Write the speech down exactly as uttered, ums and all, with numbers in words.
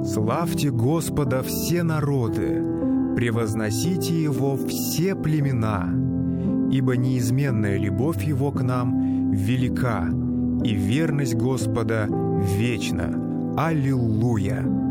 Славьте Господа все народы, превозносите Его все племена, ибо неизменная любовь Его к нам велика, и верность Господа вечна. Аллилуйя!